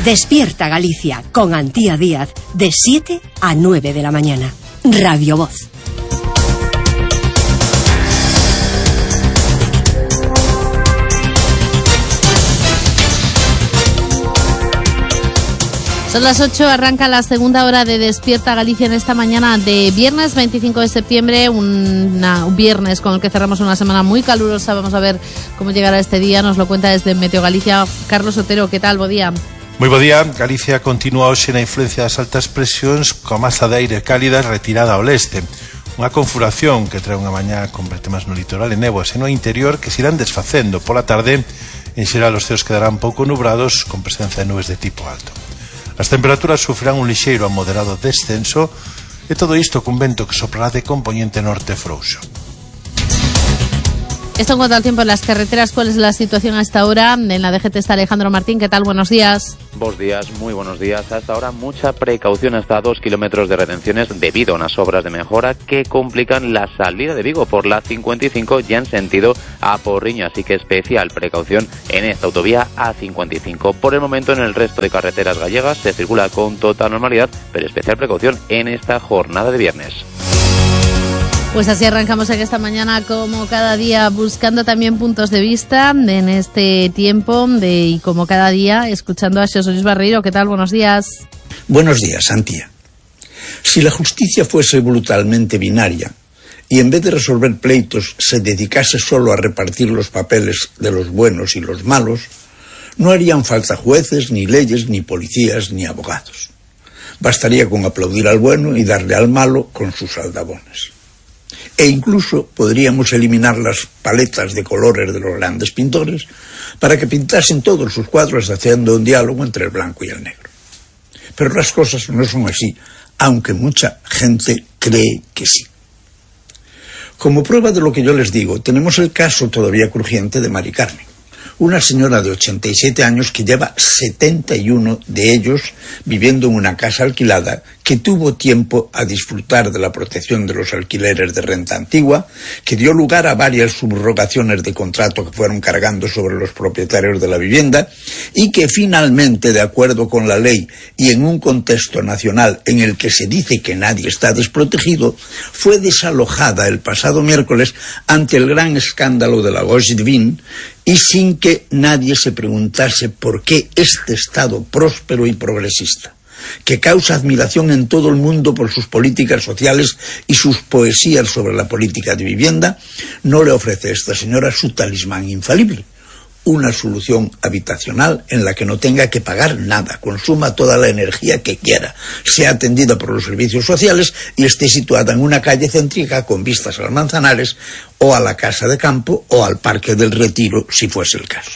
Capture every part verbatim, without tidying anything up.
Despierta Galicia con Antía Díaz de siete a nueve de la mañana. Radio Voz. Son las ocho, arranca la segunda hora de Despierta Galicia en esta mañana de viernes veinticinco de septiembre, una, un viernes con el que cerramos una semana muy calurosa. Vamos a ver cómo llegará este día, nos lo cuenta desde Meteo Galicia Carlos Otero. ¿Qué tal? Bo día. Moi bo día. Galicia continúa hoxe na influencia das altas presións coa masa de aire cálida retirada ao leste. Unha configuración que trae unha mañá con vertemas no litoral e néboas e no interior que se irán desfacendo pola tarde. En xeral os ceos quedarán pouco nubrados con presencia de nubes de tipo alto. As temperaturas sufrirán un lixeiro a moderado descenso e todo isto cun vento que soprará de componente norte frouxo. Esto en cuanto al tiempo en las carreteras. ¿Cuál es la situación a esta hora? En la D G T está Alejandro Martín. ¿Qué tal? Buenos días. Buenos días, muy buenos días. Hasta ahora mucha precaución, hasta dos kilómetros de retenciones debido a unas obras de mejora que complican la salida de Vigo por la cincuenta y cinco ya en sentido a Porriño, así que especial precaución en esta autovía A cincuenta y cinco. Por el momento en el resto de carreteras gallegas se circula con total normalidad, pero especial precaución en esta jornada de viernes. Pues así arrancamos aquí esta mañana, como cada día, buscando también puntos de vista en este tiempo de, y como cada día, escuchando a Xosé Luis Barreiro. ¿Qué tal? Buenos días. Buenos días, Antía. Si la justicia fuese brutalmente binaria y en vez de resolver pleitos se dedicase solo a repartir los papeles de los buenos y los malos, no harían falta jueces, ni leyes, ni policías, ni abogados. Bastaría con aplaudir al bueno y darle al malo con sus aldabones. E incluso podríamos eliminar las paletas de colores de los grandes pintores para que pintasen todos sus cuadros haciendo un diálogo entre el blanco y el negro. Pero las cosas no son así, aunque mucha gente cree que sí. Como prueba de lo que yo les digo, tenemos el caso todavía crujiente de Mari Carmen, una señora de ochenta y siete años que lleva setenta y uno de ellos viviendo en una casa alquilada, que tuvo tiempo a disfrutar de la protección de los alquileres de renta antigua, que dio lugar a varias subrogaciones de contrato que fueron cargando sobre los propietarios de la vivienda y que finalmente, de acuerdo con la ley y en un contexto nacional en el que se dice que nadie está desprotegido, fue desalojada el pasado miércoles ante el gran escándalo de la Gauche Divine y sin que nadie se preguntase por qué este Estado próspero y progresista, que causa admiración en todo el mundo por sus políticas sociales y sus poesías sobre la política de vivienda, no le ofrece a esta señora su talismán infalible, una solución habitacional en la que no tenga que pagar nada, consuma toda la energía que quiera, sea atendida por los servicios sociales y esté situada en una calle céntrica con vistas al Manzanares o a la Casa de Campo o al Parque del Retiro, si fuese el caso.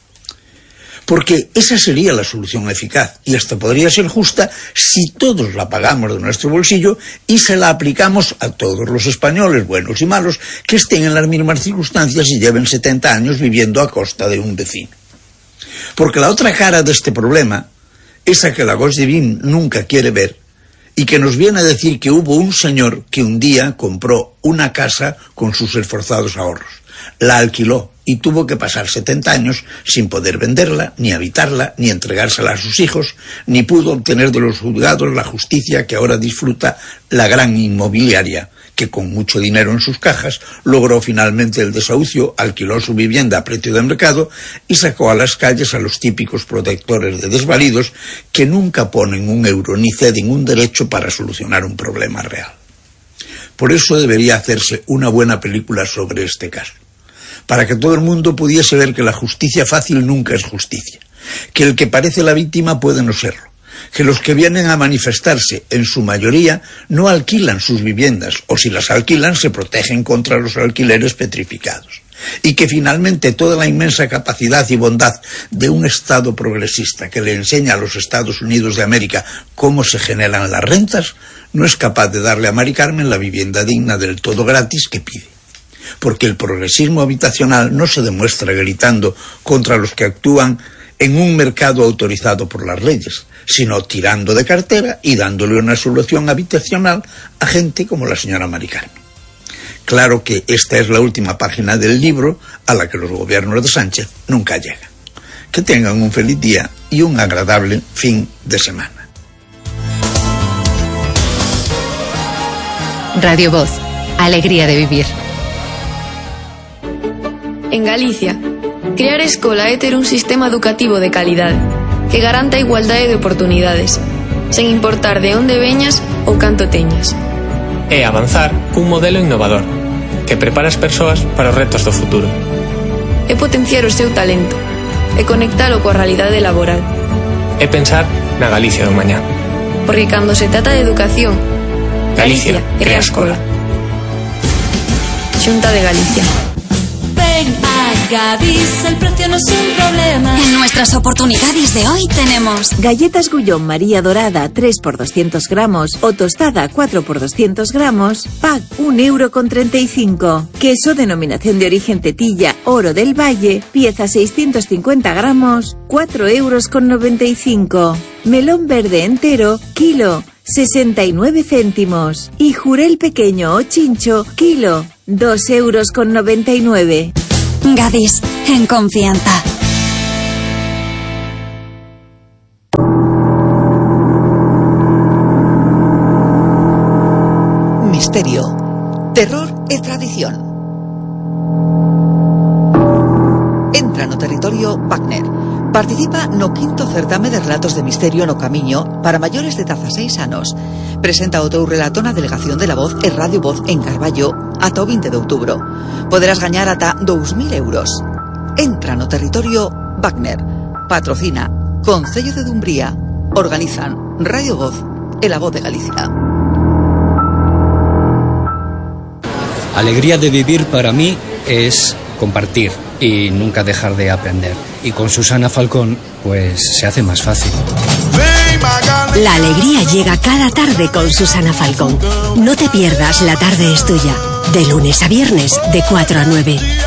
Porque esa sería la solución eficaz, y hasta podría ser justa si todos la pagamos de nuestro bolsillo y se la aplicamos a todos los españoles, buenos y malos, que estén en las mismas circunstancias y lleven setenta años viviendo a costa de un vecino. Porque la otra cara de este problema, esa que la Gauche Divine nunca quiere ver, y que nos viene a decir que hubo un señor que un día compró una casa con sus esforzados ahorros, la alquiló y tuvo que pasar setenta años sin poder venderla, ni habitarla, ni entregársela a sus hijos, ni pudo obtener de los juzgados la justicia que ahora disfruta la gran inmobiliaria, que con mucho dinero en sus cajas logró finalmente el desahucio, alquiló su vivienda a precio de mercado y sacó a las calles a los típicos protectores de desvalidos que nunca ponen un euro ni ceden un derecho para solucionar un problema real. Por eso debería hacerse una buena película sobre este caso, para que todo el mundo pudiese ver que la justicia fácil nunca es justicia, que el que parece la víctima puede no serlo, que los que vienen a manifestarse, en su mayoría, no alquilan sus viviendas, o si las alquilan se protegen contra los alquileres petrificados, y que finalmente toda la inmensa capacidad y bondad de un Estado progresista que le enseña a los Estados Unidos de América cómo se generan las rentas, no es capaz de darle a Mari Carmen la vivienda digna del todo gratis que pide. Porque el progresismo habitacional no se demuestra gritando contra los que actúan en un mercado autorizado por las leyes, sino tirando de cartera y dándole una solución habitacional a gente como la señora Mari Carmen. Claro que esta es la última página del libro a la que los gobiernos de Sánchez nunca llegan. Que tengan un feliz día y un agradable fin de semana. Radio Voz, alegría de vivir. En Galicia, crear escola é ter un sistema educativo de calidade que garanta a igualdade de oportunidades, sen importar de onde veñas ou canto teñas. É avanzar cun modelo innovador que prepara as persoas para os retos do futuro. É potenciar o seu talento e conectalo coa realidade laboral. É pensar na Galicia do mañá. Porque cando se trata de educación, Galicia, Galicia é a escola. Xunta de Galicia. Ven a Gadis, el precio no es un problema. En nuestras oportunidades de hoy tenemos galletas Gullón María Dorada tres por doscientos gramos o tostada cuatro por doscientos gramos, pack un euro con treinta y cinco. Queso denominación de origen Tetilla Oro del Valle, pieza seiscientos cincuenta gramos, cuatro euros con noventa y cinco. Melón verde entero, kilo, sesenta y nueve céntimos. Y jurel pequeño o chincho, kilo, dos euros con noventa y nueve. Gadis, en confianza. Misterio, terror e tradición. Entra no territorio Wagner. Participa no quinto certame de relatos de misterio no Camiño para maiores de dieciséis anos. Presenta o teu relato na Delegación de la Voz e Radio Voz en Carballo ata o vinte de outubro. Poderás gañar ata dous mil euros. Entra no territorio Wagner. Patrocina Concello de Dumbría. Organizan Radio Voz e la Voz de Galicia. Alegría de vivir para mí es compartir y nunca dejar de aprender. Y con Susana Falcón, pues se hace más fácil. La alegría llega cada tarde con Susana Falcón. No te pierdas La Tarde es Tuya, de lunes a viernes, de cuatro a nueve.